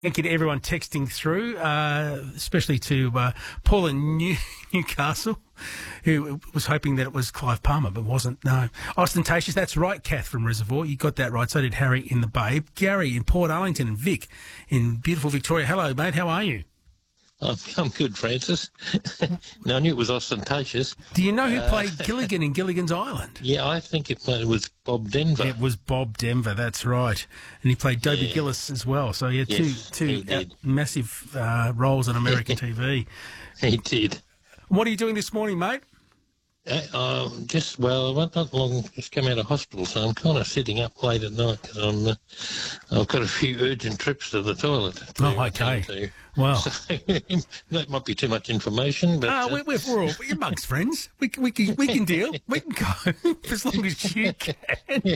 Thank you to everyone texting through, especially to Paul in Newcastle, who was hoping that it was Clive Palmer, but wasn't. No. Ostentatious, that's right, Kath from Reservoir. You got that right. So did Harry in the Babe. Gary in Port Arlington and Vic in beautiful Victoria. Hello, mate. How are you? I'm good, Francis. No, I knew it was Ostentatious. Do you know who played Gilligan in Gilligan's Island? Yeah, I think it was Bob Denver. It was Bob Denver, that's right. And he played Dobie Gillis as well. So he had two massive roles on American TV. He did. What are you doing this morning, mate? I went not long, just come out of hospital, so I'm kind of sitting up late at night because I've got a few urgent trips to the toilet. Okay. Well, so, that might be too much information, but we're all we're amongst friends. We can deal. We can go as long as you can.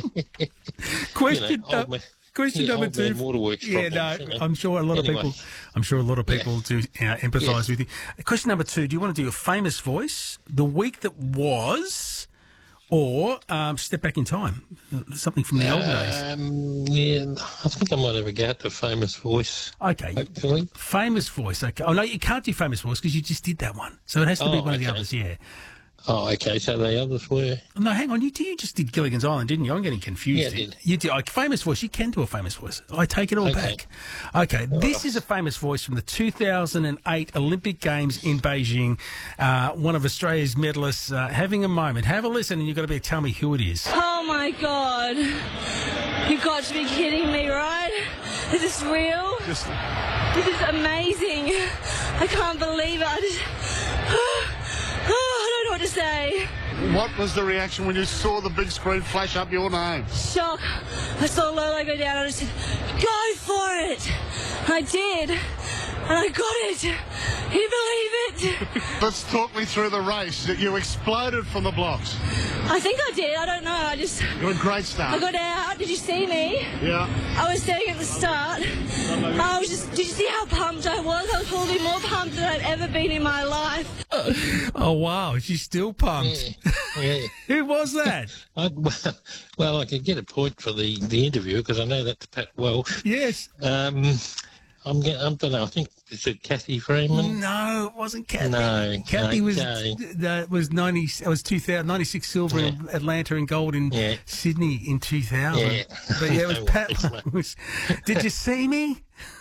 Question number two. Yeah, no, I'm sure a lot of people. I'm sure a lot of people do empathise with you. Question number two: do you want to do a famous voice, the week that was, or step back in time, something from the old days? Yeah, I think I might have a go at the famous voice. Okay, hopefully. Famous voice. Okay. Oh no, you can't do famous voice because you just did that one. So it has to be one of the others. Yeah. Oh, okay, so the others were... No, hang on, you just did Gilligan's Island, didn't you? I'm getting confused. Yeah, I did. You did. Famous voice, you can do a famous voice. I take it all back. Okay, this is a famous voice from the 2008 Olympic Games in Beijing. One of Australia's medalists having a moment. Have a listen and you've got to tell me who it is. Oh, my God. You've got to be kidding me, right? Is this real? This is amazing. I can't believe it. I don't know what to say. What was the reaction when you saw the big screen flash up your name? Shock. I saw Lola go down and I said, go for it. I did. And I got it. Can you believe it? Let's talk me through the race. You exploded from the blocks. I think I did. I don't know. You're a great start. I got out. Did you see me? Yeah. I was standing at the start. Did you see how pumped I was? I was probably more pumped than I've ever been in my life. Oh, wow. She's still pumped. Yeah. Who was that? Well, I could get a point for the interview because I know that's Pat Welsh. Yes. I don't know. I think it's Kathy Freeman. No, it wasn't Kathy. No, Kathy was 90. It was 2000, 96 silver in Atlanta and gold in Sydney in 2000. Yeah. But yeah, it was Pat. Did you see me?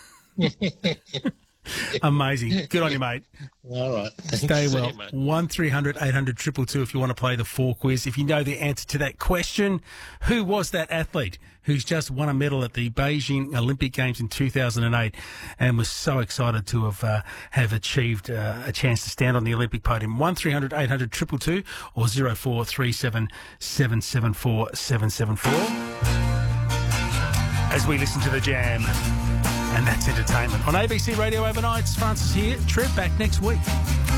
Amazing. Good on you, mate. All right. Stay well. 1300 800 222 if you want to play the 4 quiz. If you know the answer to that question, who was that athlete who's just won a medal at the Beijing Olympic Games in 2008 and was so excited to have achieved a chance to stand on the Olympic podium? 1300 800 222 or 0437 774 774. As we listen to the Jam. And that's entertainment. On ABC Radio Overnights, Francis here. Trev back next week.